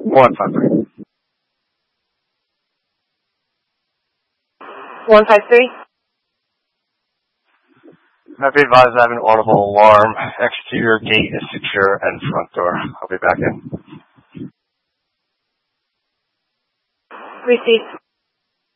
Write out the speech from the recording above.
153. 153. I've been advised I have an audible alarm. Exterior gate is secure and front door. I'll be back in. Received.